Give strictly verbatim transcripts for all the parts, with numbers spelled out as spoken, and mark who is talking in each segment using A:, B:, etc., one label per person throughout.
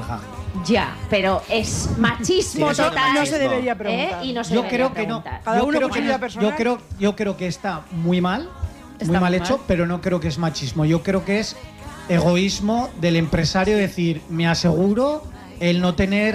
A: pareja.
B: Ya, pero es machismo
A: Sí,
B: total.
C: No se debería preguntar.
B: ¿eh? Y no se
A: Yo
B: debería
A: creo que no.
B: preguntar.
C: Cada
A: Yo
C: uno
A: creo
C: con
A: que
C: su
A: no
C: vida
A: es-
C: personal.
A: yo creo, yo creo que está muy mal,
D: Está
A: muy mal
D: muy
A: hecho,
D: mal.
A: pero no creo que es machismo. Yo creo que es egoísmo del empresario decir, me aseguro el no tener...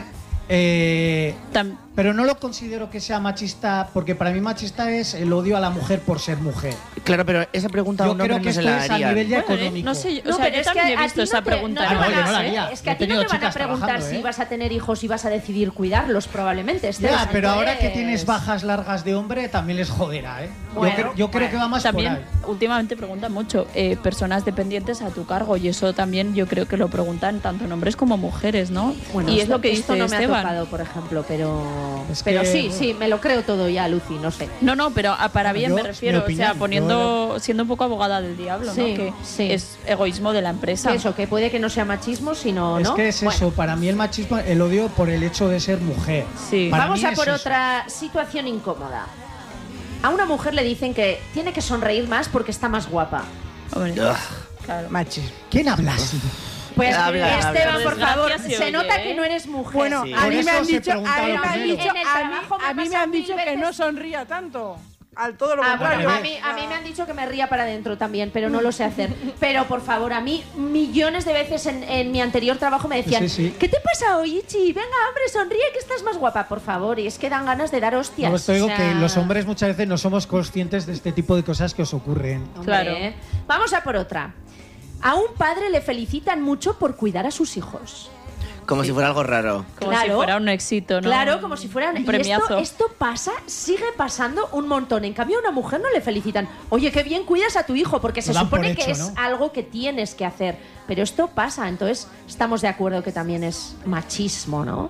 A: eh,
D: Tam-
A: pero no lo considero que sea machista, porque para mí machista es el odio a la mujer por ser mujer.
E: Claro, pero esa pregunta a
A: Yo
E: un hombre
A: creo que
E: no se
A: esto
E: la
A: es a
E: harían.
A: nivel ya
D: Bueno,
A: económico.
D: no sé, o
B: No,
D: sea,
B: pero
D: yo
B: es que
D: también he
B: a
D: visto
B: ti
D: esa
B: no te-
D: pregunta.
B: no te
A: Ah,
B: van
A: no,
B: a-
A: yo no la haría.
B: Es que a
A: He
B: ti no
A: tenido
B: te van a
A: chicas
B: preguntar
A: trabajando,
B: si
A: ¿eh?
B: vas a tener hijos y vas a decidir cuidarlos, probablemente. Esther.
A: Ya, pero ahora que
B: Entonces-
A: tienes bajas largas de hombre, también les jodera, ¿eh?
B: Bueno,
A: yo cre- yo creo
B: bueno.
A: que va más
D: También
A: por ahí.
D: últimamente preguntan mucho eh, personas dependientes a tu cargo y eso también yo creo que lo preguntan tanto en hombres como mujeres, ¿no?
B: Bueno,
D: y es
B: esto-
D: lo que
B: esto
D: dice
B: no me
D: Esteban.
B: ha tocado, por ejemplo, pero
A: Es
B: pero
A: que-
B: sí, sí, me lo creo todo ya, Lucy, no sé.
D: No, no, pero a para bien
A: Yo,
D: me
A: mi
D: refiero,
A: opinión,
D: o sea, poniendo, siendo un poco abogada del diablo,
B: Sí,
D: ¿no? Que
B: sí.
D: es egoísmo de la empresa.
B: Que eso, que puede que no sea machismo, sino,
A: Es
B: ¿no?
A: que es
B: Bueno,
A: eso, para mí el machismo, el odio por el hecho de ser mujer.
D: Sí.
A: Para
B: vamos
A: mí
B: a
A: es
B: por
A: eso.
B: otra situación incómoda. A una mujer le dicen que tiene que sonreír más porque está más guapa.
D: Hombre,
E: Ugh.
D: claro.
C: Machismo.
A: ¿Quién habla así?
B: Pues
E: Habla,
B: Esteban,
E: habla.
B: por favor,
D: Desgracia se
B: se
D: oye,
B: nota
D: ¿eh?
B: que no eres mujer.
C: Bueno,
B: Sí.
C: a
A: Por
C: mí me
A: eso
C: han
A: se
C: dicho, a
A: preguntaba
C: mí
A: lo
C: me han
A: primero.
C: dicho,
B: En el
C: a mí,
B: trabajo me
C: a mí me
B: pasa
C: han dicho
B: mil
C: que no
B: veces.
C: sonría tanto. Al todo lo
B: Ah,
C: contrario.
B: bueno, a mí, a mí me han dicho que me ría para adentro también, pero no lo sé hacer. Pero por favor, a mí millones de veces en, en mi anterior trabajo me decían,
A: Sí, sí.
B: ¿qué te pasa hoy, Ichi? Venga, hombre, sonríe que estás más guapa, por favor. Y es que dan ganas de dar hostias.
A: No, os digo
B: o sea,
A: que los hombres muchas veces no somos conscientes de este tipo de cosas que os ocurren.
B: hombre,
D: Claro.
B: ¿eh? Vamos a por otra. A un padre le felicitan mucho por cuidar a sus hijos.
E: Como si fuera algo raro.
D: Como
B: Claro.
D: si fuera un éxito, ¿no?
B: Claro, como si fueran...
D: un
B: y
D: premiazo.
B: esto, esto pasa, sigue pasando un montón. En cambio, a una mujer no le felicitan. Oye, qué bien cuidas a tu hijo, porque se
A: Lo dan por
B: supone
A: hecho,
B: que es
A: ¿no?
B: algo que tienes que hacer. Pero esto pasa, entonces estamos de acuerdo que también es machismo, ¿no?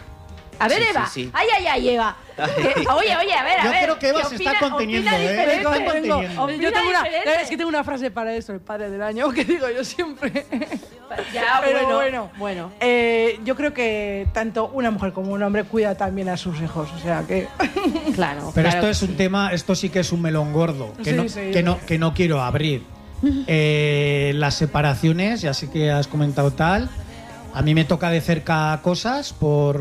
B: A ver,
E: Sí, sí,
B: Eva.
E: sí.
B: Ay, ay, ay, Eva. Que- oye, oye, a ver, a
A: Yo
B: ver.
A: creo que Eva
B: ¿qué
A: se está
B: opina-
A: conteniendo,
B: opina
A: ¿eh?
B: diferente?
A: Está
C: Tengo-
A: conteniendo.
B: Opina
C: yo tengo una,
B: diferente.
C: es que tengo una frase para eso, el padre del año, que digo yo siempre.
B: Ya,
C: Pero
B: bueno,
C: bueno,
B: bueno.
C: Eh, yo creo que tanto una mujer como un hombre cuida también a sus hijos, o sea que
B: Claro.
A: Pero
B: claro
A: esto
B: que
A: es un
B: sí.
A: tema, esto sí que es un melón gordo, que,
C: Sí,
A: no,
C: sí,
A: que,
C: yo
A: no,
C: creo.
A: que no quiero abrir. Eh, las separaciones, ya sé que has comentado tal, a mí me toca de cerca cosas por...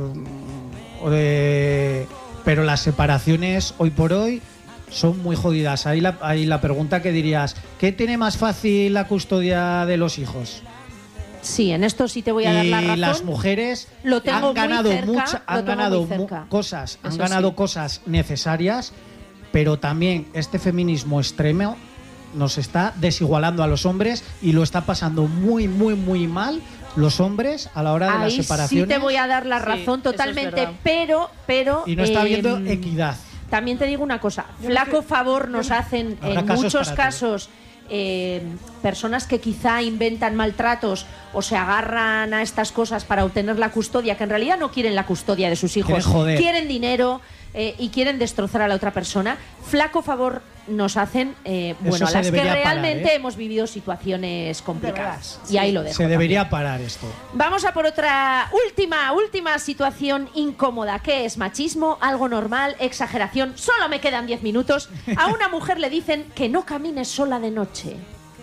A: o de- pero las separaciones hoy por hoy son muy jodidas. Ahí la, ahí la pregunta que dirías, ¿qué tiene más fácil la custodia de los hijos?
B: Sí, en esto sí te voy a dar
A: Y
B: la razón.
A: las mujeres
B: Lo tengo
A: han
B: muy
A: ganado
B: cerca,
A: mucha-
B: lo
A: han
B: tengo
A: ganado
B: muy
A: mu-
B: cerca.
A: cosas, han
D: Eso
A: ganado
D: sí.
A: cosas necesarias, pero también este feminismo extremo nos está desigualando a los hombres y lo está pasando muy, muy, muy mal los hombres a la hora de las
B: Ahí sí
A: separaciones.
B: te voy a dar la
D: Sí,
B: razón
D: eso es
B: totalmente,
D: verdad.
B: pero, pero...
A: Y no está habiendo
B: em,
A: equidad.
B: También te digo una cosa,
C: Yo
B: flaco
C: no sé-
B: favor nos hacen
A: Habrá
B: en
A: casos
B: muchos
A: para
B: casos eh, personas que quizá inventan maltratos o se agarran a estas cosas para obtener la custodia, que en realidad no quieren la custodia de sus hijos,
A: Quieren joder.
B: quieren dinero eh, y quieren destrozar a la otra persona. Flaco favor nos hacen, eh, bueno, a
A: se
B: las que
A: debería parar,
B: realmente
A: ¿eh?
B: hemos vivido situaciones complicadas.
C: verdad.
B: Y ahí lo dejo.
A: Se debería parar esto.
B: Vamos a por otra última, última situación incómoda. ¿Qué es machismo? ¿Algo normal? ¿Exageración? Solo me quedan diez minutos. A una mujer le dicen que no camines sola de noche.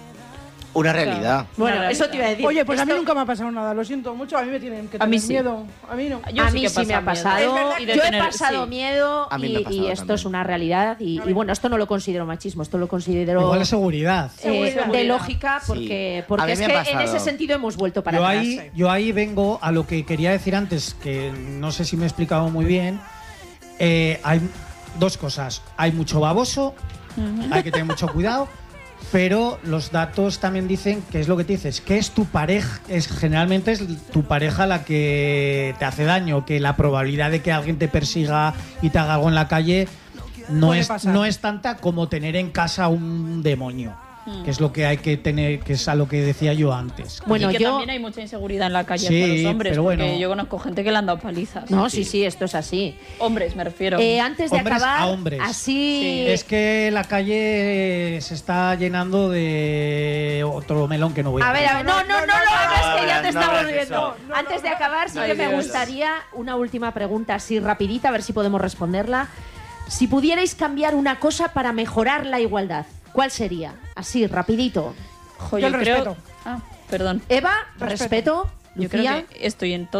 E: Una realidad.
B: Bueno,
D: Una
B: eso te iba a decir.
C: oye, pues a mí
B: Esto-
C: nunca me ha pasado nada, lo siento mucho, a mí me tienen que
D: A mí
C: tener
D: sí.
C: miedo, a mí no.
D: Yo
B: a
D: sí
B: mí
D: que
B: sí me ha
D: miedo.
B: pasado.
C: Es verdad
D: Y de
B: Yo he
D: tener-
B: pasado
D: sí.
B: miedo
E: A mí
B: y,
E: me ha pasado
B: y esto
E: también.
B: es una realidad. Y, y bueno, esto no lo considero machismo, esto lo considero
A: Igual es seguridad.
B: eh,
C: Seguridad.
B: de lógica porque,
E: Sí.
B: porque
E: A mí
B: es
E: me
B: que
E: ha
B: en
E: pasado.
B: ese sentido hemos vuelto para
A: Yo
B: atrás.
A: ahí, yo ahí vengo a lo que quería decir antes, que no sé si me he explicado muy bien. Eh, hay dos cosas. Hay mucho baboso, hay que tener mucho cuidado, pero los datos también dicen que es lo que te dices, que es tu pareja, es generalmente es tu pareja la que te hace daño, que la probabilidad de que alguien te persiga y te haga algo en la calle no
C: Puede
A: es,
C: pasar.
A: no es tanta como tener en casa un demonio, que es lo que hay que tener, que es a lo que decía yo antes.
B: Bueno,
D: y que
B: yo...
D: también hay mucha inseguridad en la calle
A: Sí,
D: hacia los hombres,
A: pero bueno.
D: porque yo conozco gente que le han dado palizas.
B: No, sí, sí, esto es así.
D: Hombres, me refiero.
B: Eh, antes de
A: Hombres
B: acabar,
A: a hombres.
B: así...
A: Es que la calle se está llenando de otro melón que no voy a
B: A ver, a ver, no, no, no, lo hagas que ya te
E: no
B: está
E: hagas
B: volviendo.
E: eso.
B: Antes de acabar, sí
D: Ay,
B: que me
D: Dios.
B: gustaría una última pregunta así rapidita, a ver si podemos responderla. Si pudierais cambiar una cosa para mejorar la igualdad, ¿cuál sería? Así, rapidito.
D: Jo,
C: Yo el
D: creo-
C: respeto.
D: Ah, perdón.
B: Eva,
C: Respeto.
B: respeto.
D: Yo
B: Lucía.
D: creo que estoy en todo.